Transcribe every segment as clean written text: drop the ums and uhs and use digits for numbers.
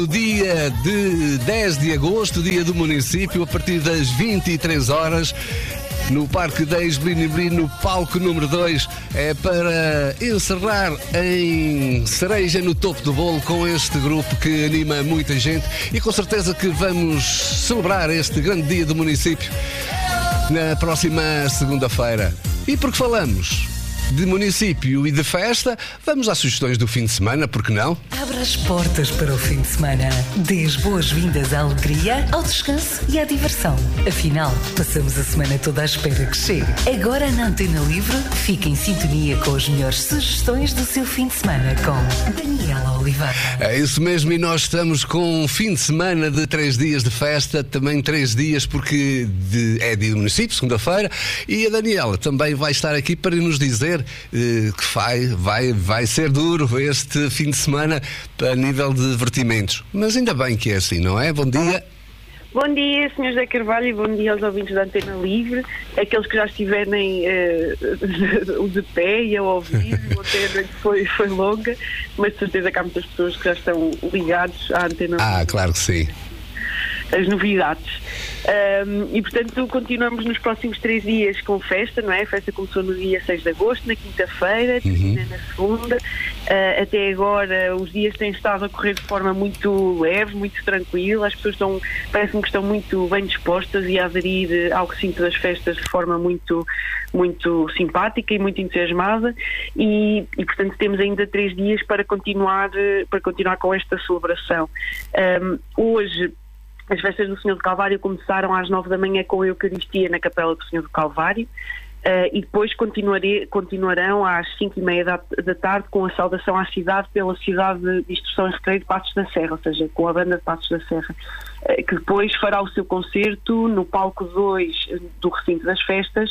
O dia de 10 de agosto, dia do município, a partir das 23 horas, no Parque da Esbrini, no palco número 2, é para encerrar em cereja no topo do bolo com este grupo que anima muita gente e com certeza que vamos celebrar este grande dia do município na próxima segunda-feira. E porque falamos de município e de festa, vamos às sugestões do fim de semana, por que não? Abra as portas para o fim de semana. Dê as boas-vindas à alegria, ao descanso e à diversão. Afinal, passamos a semana toda à espera que chegue. Agora na Antena Livre, fique em sintonia com as melhores sugestões do seu fim de semana com Daniela Oliveira. É isso mesmo, e nós estamos com um fim de semana de 3 dias de festa, também 3 dias porque é dia do município, segunda-feira, e a Daniela também vai estar aqui para nos dizer que vai ser duro este fim de semana a nível de divertimentos. Mas ainda bem que é assim, não é? Bom dia. Bom dia, Sr. José Carvalho, e bom dia aos ouvintes da Antena Livre, aqueles que já estiverem de pé e a ouvir. Ontem a noite foi longa, mas de certeza que há muitas pessoas que já estão ligados à Antena Livre. Claro que sim. As novidades. E portanto continuamos nos próximos 3 dias com festa, não é? A festa começou no dia 6 de agosto, na quinta-feira, termina na segunda. Até agora os dias têm estado a correr de forma muito leve, muito tranquila. As pessoas parece-me que estão muito bem dispostas e a aderir ao recinto das festas de forma muito, muito simpática e muito entusiasmada. E portanto temos ainda 3 dias para continuar com esta celebração. Hoje as festas do Senhor do Calvário começaram às 9 da manhã com a Eucaristia na Capela do Senhor do Calvário e depois continuarão às 5h30 da tarde com a saudação à cidade pela Cidade de Instrução e Recreio de Passos da Serra, ou seja, com a banda de Passos da Serra, que depois fará o seu concerto no palco 2 do recinto das festas,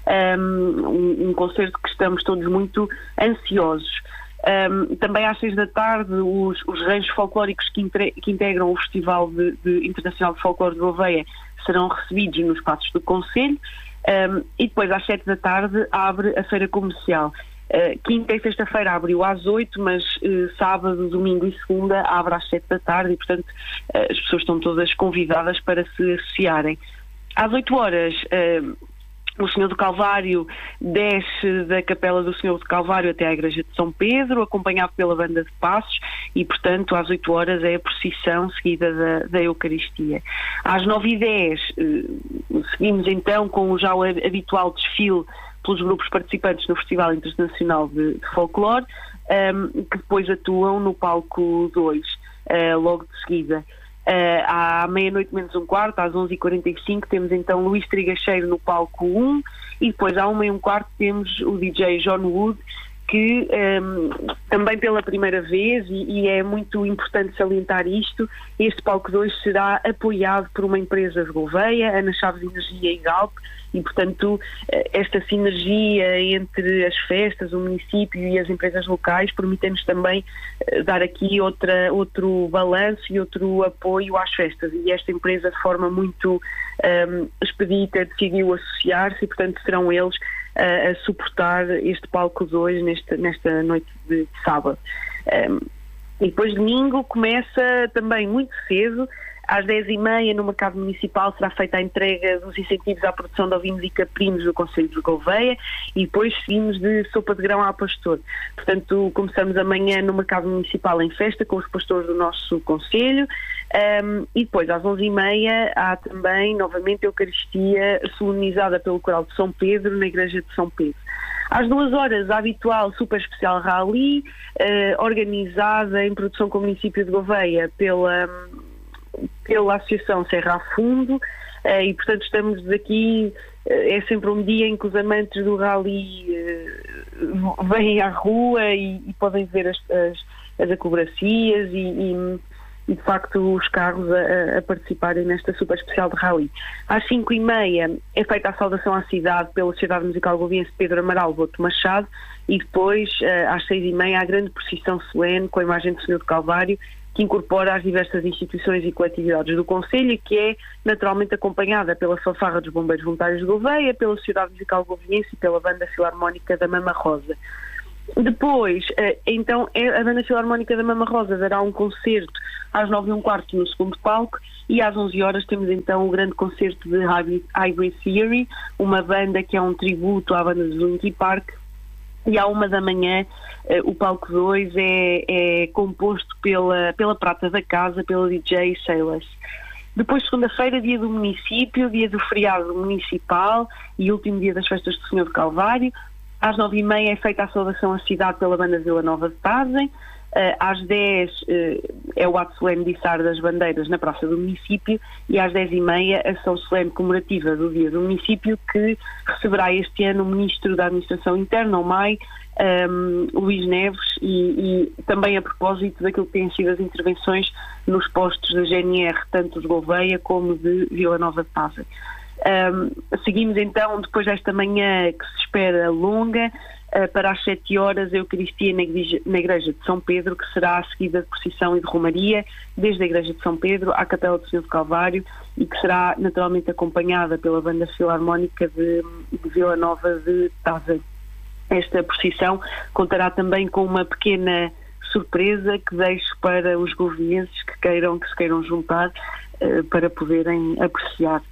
um concerto que estamos todos muito ansiosos. Também às 6 da tarde os ranchos folclóricos que integram o Festival Internacional de Folclore de Gouveia serão recebidos nos Passos do Concelho, e depois às 7 da tarde abre a feira comercial. Quinta e sexta-feira abriu às 8, mas sábado, domingo e segunda abre às 7 da tarde e portanto as pessoas estão todas convidadas para se associarem. Às 8 horas o Senhor do Calvário desce da Capela do Senhor do Calvário até à Igreja de São Pedro, acompanhado pela banda de passos, e portanto às 8 horas é a procissão seguida da Eucaristia. Às 9h10 seguimos então com o já habitual desfile pelos grupos participantes no Festival Internacional de Folclore, que depois atuam no palco 2, logo de seguida. À meia-noite menos um quarto, às 11h45, temos então Luís Trigacheiro no palco 1 e depois à 1h15 temos o DJ John Wood, que também pela primeira vez, e é muito importante salientar isto, este palco 2 será apoiado por uma empresa de Gouveia, Ana Chaves Energia e Galp, e portanto esta sinergia entre as festas, o município e as empresas locais permite-nos também dar aqui outro balanço e outro apoio às festas, e esta empresa de forma muito expedita decidiu associar-se e portanto serão eles a suportar este palco 2 nesta noite de sábado. E depois domingo começa também muito cedo. Às 10h30 no Mercado Municipal será feita a entrega dos incentivos à produção de ovinos e caprinos do Concelho de Gouveia e depois seguimos de sopa de grão à pastor. Portanto, começamos amanhã no Mercado Municipal em festa com os pastores do nosso Concelho, e depois às 11h30 há também novamente a Eucaristia solenizada pelo Coral de São Pedro na Igreja de São Pedro. Às 2 horas, a habitual super especial rally, organizada em produção com o município de Gouveia pela Associação Serra a Fundo, e portanto estamos aqui, é sempre um dia em que os amantes do rally vêm à rua e podem ver as acrobacias e de facto os carros a participarem nesta super especial de rally. Às 5h30 é feita a saudação à cidade pela Sociedade Musical Goviense Pedro Amaral Boto Machado e depois às 6h30 a grande procissão solene com a imagem do Senhor do Calvário, que incorpora as diversas instituições e coletividades do Concelho e que é naturalmente acompanhada pela fanfarra dos Bombeiros Voluntários de Gouveia, pela Sociedade Musical Goviense e pela Banda Filarmónica da Mama Rosa. Depois, então, a Banda Filarmónica da Mama Rosa dará um concerto às 9h15 no segundo palco, e às 11 horas temos então o grande concerto de Hybrid Theory, uma banda que é um tributo à banda do Linkin Park, e à 1 da manhã o palco 2 é composto pela prata da casa, pela DJ Sailors. Depois, segunda-feira, dia do município, dia do feriado municipal e último dia das festas do Senhor do Calvário. Às 9h30 é feita a saudação à cidade pela banda Vila Nova de Tazem. Às 10 é o ato solene de içar das bandeiras na Praça do Município, e às 10h30 a ação solene comemorativa do Dia do Município, que receberá este ano o Ministro da Administração Interna, o MAI, Luís Neves, e também a propósito daquilo que têm sido as intervenções nos postos da GNR, tanto de Gouveia como de Vila Nova de Tazem. Seguimos então, depois desta manhã que se espera longa, para às 7 horas a Eucaristia na Igreja de São Pedro, que será seguida de procissão e de romaria, desde a Igreja de São Pedro à Capela do Senhor do Calvário, e que será naturalmente acompanhada pela Banda Filarmónica de Vila Nova de Tazem. Esta procissão contará também com uma pequena surpresa que deixo para os govienses que se queiram juntar para poderem apreciar.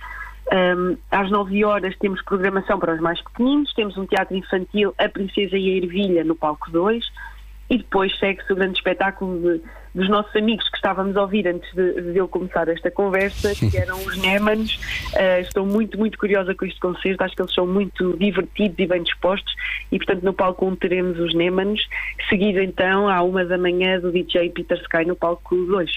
Às 9 horas temos programação para os mais pequeninos, temos um teatro infantil, A Princesa e a Ervilha, no palco 2, e depois segue-se o grande espetáculo dos nossos amigos que estávamos a ouvir antes de eu começar esta conversa, que eram os Némanos. Estou muito, muito curiosa com este concerto, acho que eles são muito divertidos e bem dispostos, e portanto no palco 1 teremos os Némanos, seguido então à 1 da manhã do DJ Peter Sky no palco 2.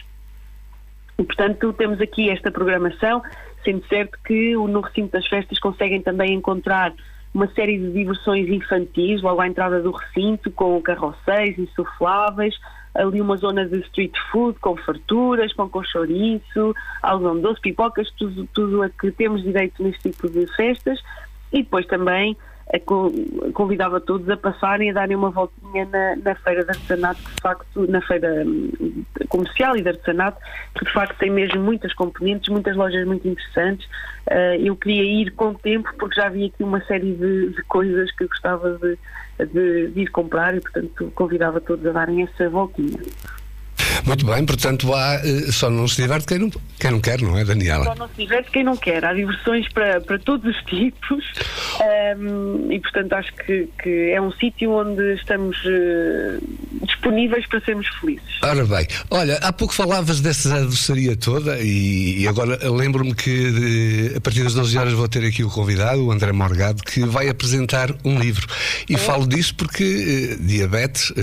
E portanto temos aqui esta programação, sendo certo que no recinto das festas conseguem também encontrar uma série de diversões infantis logo à entrada do recinto, com carrosséis insufláveis, ali uma zona de street food com farturas, pão com chouriço, algodão doce, pipocas, tudo a que temos direito neste tipo de festas. E depois também convidava todos a passarem, a darem uma voltinha na feira de artesanato, que de facto, na feira comercial e de artesanato, que de facto tem mesmo muitas componentes, muitas lojas muito interessantes. Eu queria ir com o tempo, porque já vi aqui uma série de coisas que gostava de ir comprar, e portanto convidava todos a darem essa voltinha. Muito bem, portanto só não se diverte quem não quer, não é, Daniela? Só não se diverte quem não quer. Há diversões para todos os tipos, e portanto acho que é um sítio onde estamos disponíveis para sermos felizes. Ora bem, olha, há pouco falavas dessa doçaria toda, e agora lembro-me que a partir das 12 horas vou ter aqui o convidado, o André Morgado, que vai apresentar um livro, e falo disso porque diabetes,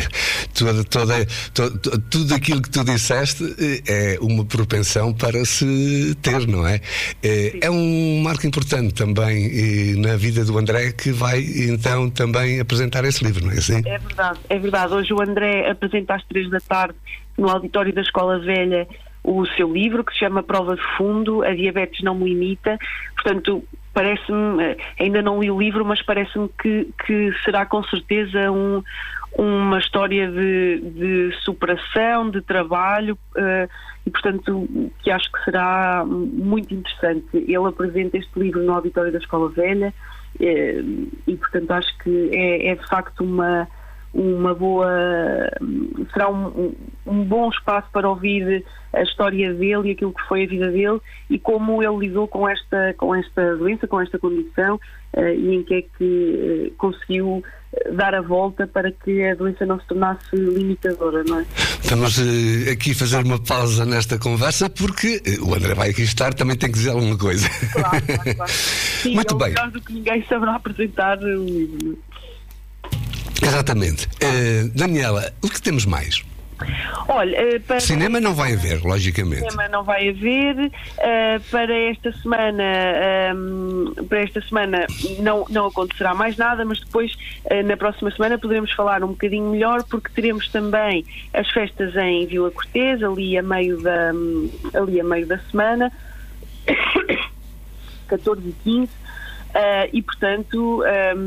tudo aquilo que tu disseste é uma propensão para se ter, não é? É um marco importante também na vida do André, que vai então também apresentar esse livro, não é assim? É verdade. Hoje o André apresenta às 3 da tarde no auditório da Escola Velha o seu livro, que se chama Prova de Fundo, A Diabetes Não Me Limita. Portanto, parece-me, ainda não li o livro, mas parece-me que será com certeza uma história de superação, de trabalho, e portanto que acho que será muito interessante. Ele apresenta este livro no auditório da Escola Velha, e portanto acho que é de facto uma boa, será um bom espaço para ouvir a história dele e aquilo que foi a vida dele, e como ele lidou com esta doença, com esta condição, e em que é que conseguiu dar a volta para que a doença não se tornasse limitadora, não é? Estamos aqui a fazer uma pausa nesta conversa, porque o André vai aqui estar, também tem que dizer alguma coisa. Claro. Sim, muito bem. Melhor do que ninguém saberá apresentar o livro. Exatamente. Daniela, o que temos mais? Olha, cinema não vai haver, logicamente. Cinema não vai haver. Para esta semana não acontecerá mais nada, mas depois na próxima semana poderemos falar um bocadinho melhor, porque teremos também as festas em Vila Cortês, ali a meio da semana, 14 e 15, e portanto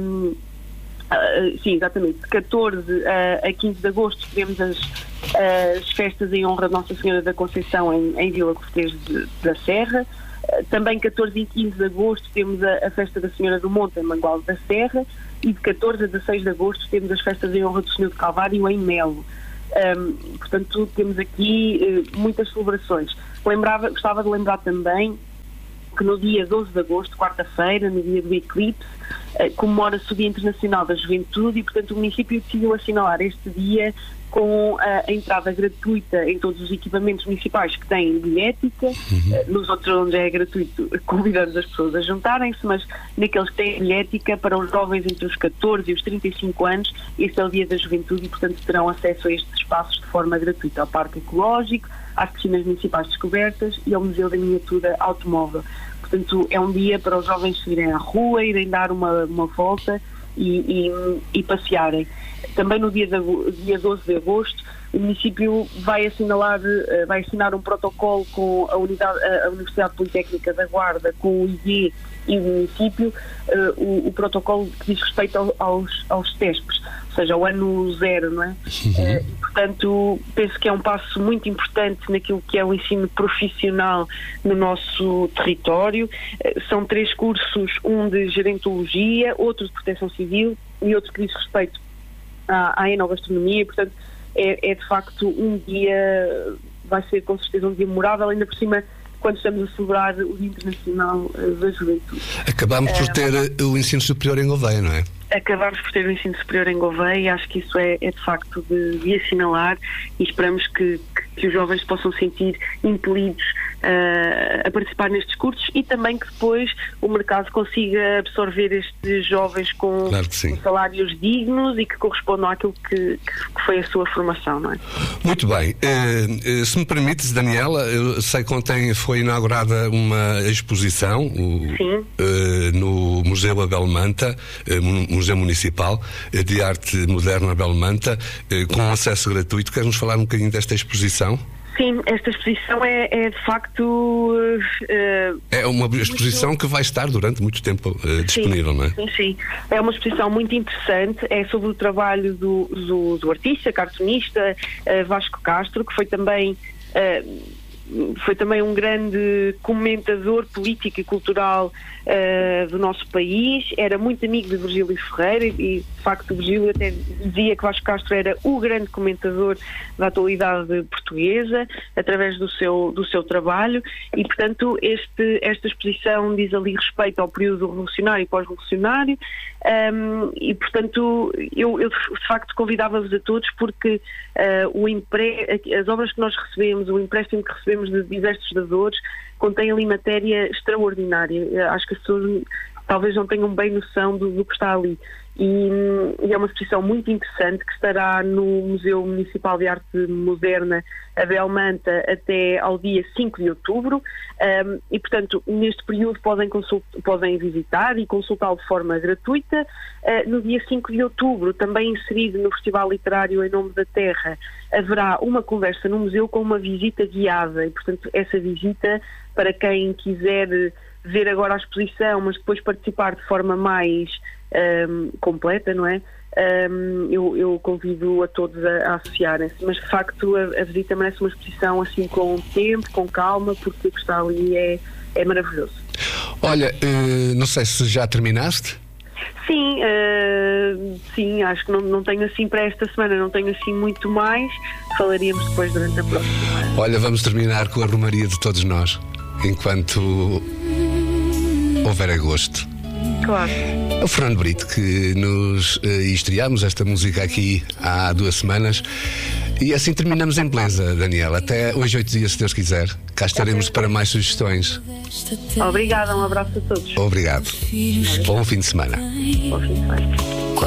sim, exatamente, de 14 a 15 de agosto teremos as festas em honra de Nossa Senhora da Conceição em Vila Cortês da Serra. Também 14 e 15 de agosto temos a Festa da Senhora do Monte em Mangualde da Serra, e de 14 a 16 de agosto temos as festas em honra do Senhor do Calvário em Melo. Portanto, temos aqui muitas celebrações. Gostava de lembrar também que no dia 12 de agosto, quarta-feira, no dia do eclipse, comemora-se o Dia Internacional da Juventude, e portanto o município decidiu assinalar este dia com a entrada gratuita em todos os equipamentos municipais que têm bilhética. Nos outros onde é gratuito, convidamos as pessoas a juntarem-se, mas naqueles que têm bilhética, para os jovens entre os 14 e os 35 anos, este é o Dia da Juventude, e portanto terão acesso a estes espaços de forma gratuita, ao Parque Ecológico, às piscinas municipais descobertas e ao Museu da Miniatura Automóvel. Portanto, é um dia para os jovens irem à rua, irem dar uma volta e passearem. Também no dia 12 de agosto, o município vai assinar um protocolo com a Universidade Politécnica da Guarda, com o IE e o município, o protocolo que diz respeito aos TESPs, ou seja, ao ano zero, não é? E, portanto, penso que é um passo muito importante naquilo que é o ensino profissional no nosso território. São 3 cursos, um de gerontologia, outro de proteção civil e outro que diz respeito à enogastronomia. Portanto, é de facto um dia, vai ser com certeza um dia memorável, ainda por cima quando estamos a celebrar o Dia Internacional da Juventude. Acabámos por ter o ensino superior em Gouveia, não é? Acabámos por ter o ensino superior em Gouveia, e acho que isso é de facto de assinalar, e esperamos que os jovens possam sentir impelidos a participar nestes cursos, e também que depois o mercado consiga absorver estes jovens com salários dignos e que correspondam àquilo que foi a sua formação, não é? Muito bem. Se me permites, Daniela, eu sei que ontem foi inaugurada uma exposição no Museu Abel Manta, Museu Municipal de Arte Moderna Abel Manta, com acesso gratuito. Queres-nos falar um bocadinho desta exposição? Sim, esta exposição é de facto... é uma exposição que vai estar durante muito tempo disponível, não é? Sim. É uma exposição muito interessante, é sobre o trabalho do artista, cartunista Vasco Castro, que foi também um grande comentador político e cultural do nosso país. Era muito amigo de Virgílio Ferreira, e de facto Virgílio até dizia que Vasco Castro era o grande comentador da atualidade portuguesa através do seu trabalho, e portanto esta exposição diz ali respeito ao período revolucionário e pós-revolucionário, e portanto eu de facto convidava-vos a todos, porque as obras que nós recebemos, o empréstimo que recebemos de diversos dadores, contém ali matéria extraordinária. Acho que as pessoas talvez não tenham bem noção do que está ali. E é uma exposição muito interessante que estará no Museu Municipal de Arte Moderna Abel Manta até ao dia 5 de outubro, e portanto neste período podem visitar e consultá-lo de forma gratuita. No dia 5 de outubro, também inserido no Festival Literário Em Nome da Terra, haverá uma conversa no museu com uma visita guiada, e portanto essa visita, para quem quiser ver agora a exposição, mas depois participar de forma mais completa, não é? Eu convido a todos a associarem-se, mas de facto a visita merece uma exposição assim com tempo, com calma, porque o que está ali é maravilhoso. Olha, não sei se já terminaste? Sim, acho que não tenho assim para esta semana, não tenho assim muito mais. Falaríamos depois durante a próxima semana. Olha, vamos terminar com a romaria de todos nós, enquanto houver agosto. Claro. É o Fernando Brito que nos estreámos esta música aqui há 2 semanas, e assim terminamos em beleza, Daniela. Até hoje 8 dias, se Deus quiser. Cá estaremos para mais sugestões. Obrigada, um abraço a todos. Obrigado. Bom fim de semana. Bom fim de semana.